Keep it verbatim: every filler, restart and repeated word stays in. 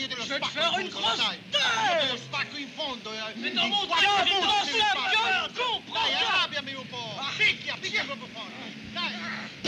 io te lo Je vais te spacco faire in une fondo, lo grosse sai. tête! Io te lo spacco in fondo. eh. Mais dans In mon quattro diable, punti dans te lo la spacco. gueule, con, prends Dai, ça! arrabbiami un po'. Picchia, picchia proprio forte. Dai.